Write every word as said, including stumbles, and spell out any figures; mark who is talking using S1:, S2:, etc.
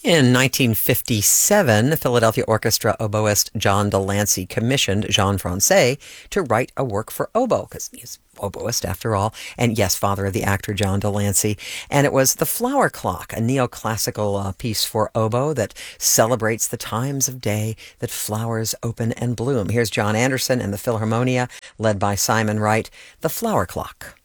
S1: In nineteen fifty-seven, the Philadelphia Orchestra oboist John Delancey commissioned Jean Francais to write a work for oboe, because he's oboist after all, and yes, father of the actor John Delancey. And it was The Flower Clock, a neoclassical uh, piece for oboe that celebrates the times of day that flowers open and bloom. Here's John Anderson and the Philharmonia, led by Simon Wright, The Flower Clock.